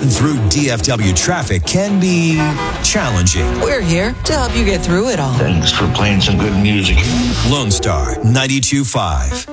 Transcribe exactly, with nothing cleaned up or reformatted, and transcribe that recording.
Getting through D F W traffic can be challenging. We're here to help you get through it all. Thanks for playing some good music. Lone Star ninety-two point five.